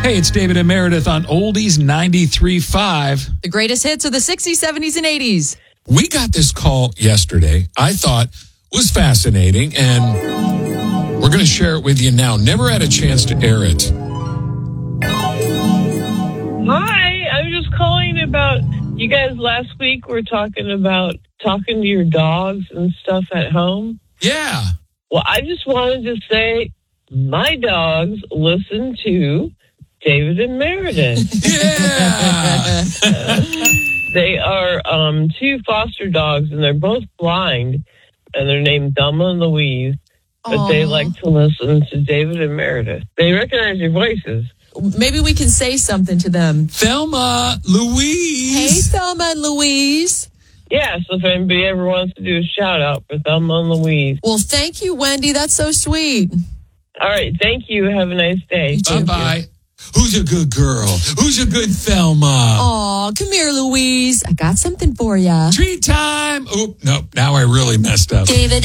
Hey, it's David and Meredith on Oldies 93.5. The greatest hits of the 60s, 70s, and 80s. We got this call yesterday. I thought was fascinating, and we're going to share it with you now. Never had a chance to air it. Hi, I'm just calling about, you guys last week were talking about talking to your dogs and stuff at home. Yeah. Well, I just wanted to say my dogs listen to David and Meredith. Yeah. They are two foster dogs, and they're both blind, and they're named Thelma and Louise, but they like to listen to David and Meredith. They recognize your voices. Maybe we can say something to them. Thelma, Louise. Hey, Thelma and Louise. Yeah, so if anybody ever wants to do a shout-out for Thelma and Louise. Well, thank you, Wendy. That's so sweet. All right, thank you. Have a nice day. Bye-bye. Who's a good girl? Who's a good Thelma? Aw, come here, Louise. I got something for you. Treat time. Oh, no, now I really messed up. David